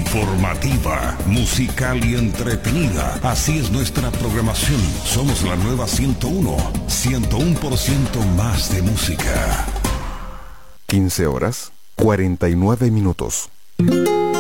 informativa, musical y entretenida. Así es nuestra programación. Somos la nueva 101% más de música. 15 horas, 49 minutos.